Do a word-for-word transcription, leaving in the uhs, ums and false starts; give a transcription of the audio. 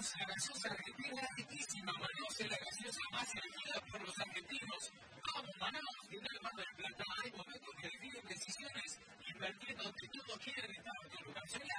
Manaos, la gaseosa argentina es riquísima. Manaos es la gaseosa más elegida por los argentinos. Vamos, Manaos, que en el Mar del Plata hay momentos que definen decisiones. Invertir donde todos quieren estar. Tu lugar. Soy